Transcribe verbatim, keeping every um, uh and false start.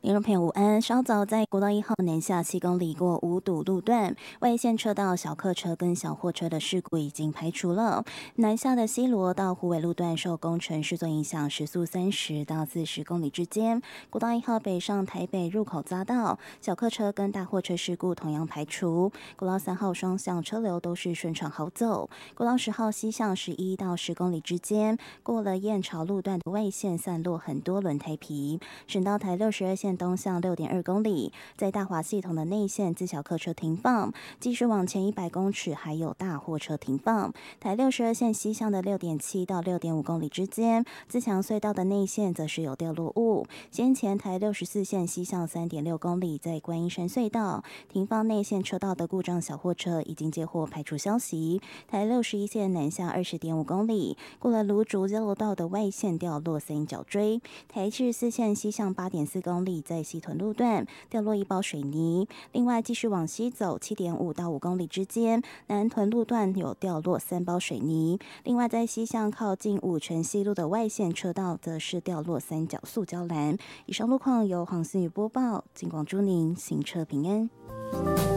听众朋友午安，稍早在国道一号南下七公里过五堵路段，外线车道小客车跟小货车的事故已经排除了。南下的西螺到虎尾路段受工程施作影响，时速三十到四十公里之间。国道一号北上台北入口匝道，小客车跟大货车事故同样排除。国道三号双向车流都是顺畅好走。国道十号西向十一到十公里之间，过了燕巢路段的外线散落很多轮胎皮。省道台六十二线东向六点二公里，在大华系统的内线自小客车停放，继续往前一百公尺还有大货车停放。台六十二线西向的六点七到六点五公里之间，自强隧道的内线则是有掉落物。先前台六十四线西向三点六公里，在观音山隧道停放内线车道的故障小货车已经接获排除消息。台六十一线南下二十点五公里，过了芦竹交流道的外线掉落三角锥。台七十四线西向八点四公里，在西屯路段掉落一包水泥。另外继续往西走七点五到五公里之间，南屯路段有掉落三包水泥。另外在西向靠近五城西路的外线车道，则是掉落三角塑胶栏。以上路况由黄思雨播报，金广祝您行车平安。